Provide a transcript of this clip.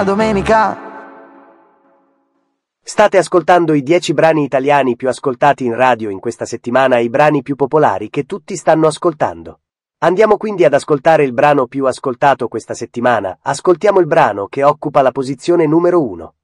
la domenica. State ascoltando i 10 brani italiani più ascoltati in radio in questa settimana e i brani più popolari che tutti stanno ascoltando. Andiamo quindi ad ascoltare il brano più ascoltato questa settimana. Ascoltiamo il brano che occupa la posizione numero 1.